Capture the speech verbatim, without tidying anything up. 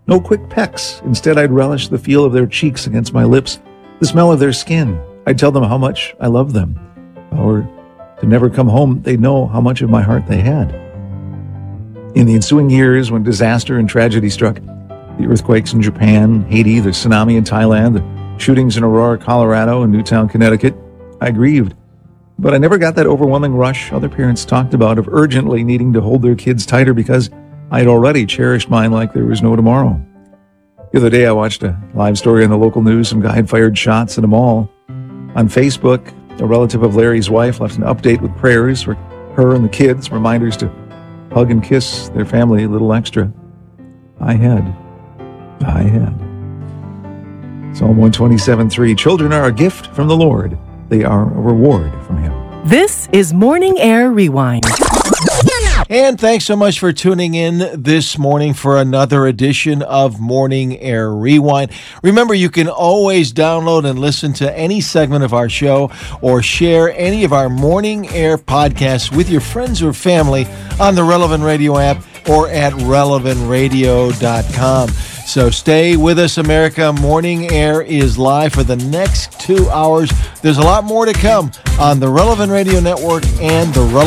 No quick pecks. Instead, I'd relish the feel of their cheeks against my lips, the smell of their skin. I'd tell them how much I love them. Or to never come home, they'd know how much of my heart they had. In the ensuing years, when disaster and tragedy struck, the earthquakes in Japan, Haiti, the tsunami in Thailand, the shootings in Aurora, Colorado, and Newtown, Connecticut, I grieved. But I never got that overwhelming rush other parents talked about of urgently needing to hold their kids tighter because I had already cherished mine like there was no tomorrow. The other day, I watched a live story on the local news. Some guy had fired shots at a mall. On Facebook, a relative of Larry's wife left an update with prayers for her and the kids, reminders to hug and kiss their family a little extra. I had. I had. Psalm one twenty-seven three, children are a gift from the Lord. They are a reward from Him. This is Morning Air Rewind. And thanks so much for tuning in this morning for another edition of Morning Air Rewind. Remember, you can always download and listen to any segment of our show or share any of our Morning Air podcasts with your friends or family on the Relevant Radio app or at relevant radio dot com. So stay with us, America. Morning Air is live for the next two hours. There's a lot more to come on the Relevant Radio Network and the Relevant